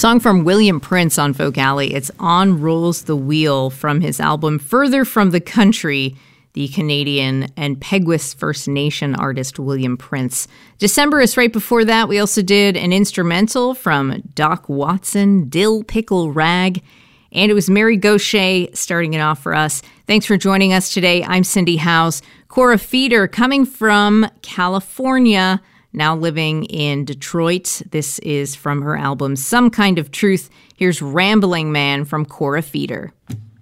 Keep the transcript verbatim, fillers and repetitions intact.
Song from William Prince on Folk Alley. It's On Rolls the Wheel from his album Further from the Country, the Canadian and Peguis First Nation artist William Prince. Decemberists right before that, we also did an instrumental from Doc Watson, Dill Pickle Rag, and it was Mary Gauthier starting it off for us. Thanks for joining us today. I'm Cindy Howes. Cora Feeder coming from California, now living in Detroit. This is from her album Some Kind of Truth. Here's Rambling Man from Cora Feeder.